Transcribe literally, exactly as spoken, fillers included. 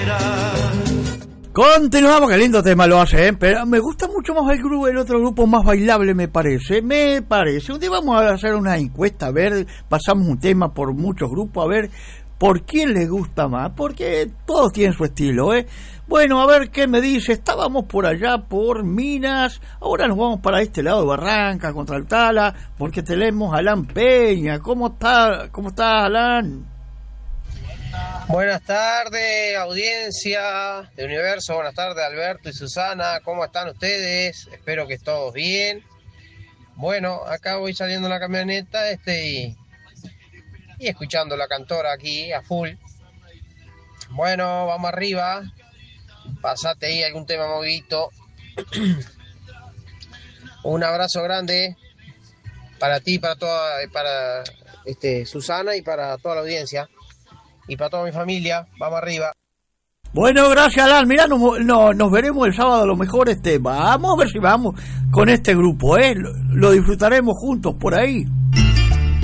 Continuamos, qué lindo tema lo hace, ¿eh? Pero me gusta mucho más el grupo, el otro grupo más bailable, me parece, me parece. Un día vamos a hacer una encuesta, a ver, pasamos un tema por muchos grupos, a ver por quién le gusta más, porque todos tienen su estilo, ¿eh? Bueno, a ver qué me dice. Estábamos por allá por Minas, ahora nos vamos para este lado de Barranca, contra Altala, porque tenemos a Alan Peña. ¿Cómo está, cómo está Alan? Buenas tardes, audiencia de Universo. Buenas tardes, Alberto y Susana. ¿Cómo están ustedes? Espero que todos bien. Bueno, acá voy saliendo en la camioneta este y, y escuchando la cantora aquí a full. Bueno, vamos arriba. Pasate ahí algún tema movidito. Un abrazo grande para ti, para toda, para este Susana y para toda la audiencia. Y para toda mi familia, vamos arriba. Bueno, gracias Alan, mirá, nos, no, nos veremos el sábado a lo mejor, este, vamos a ver si vamos con este grupo, ¿eh? Lo, lo disfrutaremos juntos por ahí.